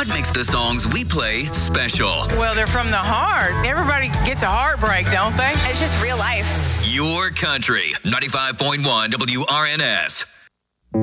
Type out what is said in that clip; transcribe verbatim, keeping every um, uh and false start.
What makes the songs we play special? Well, they're from the heart. Everybody gets a heartbreak, don't they? It's just real life. Your country. ninety-five point one W R N S.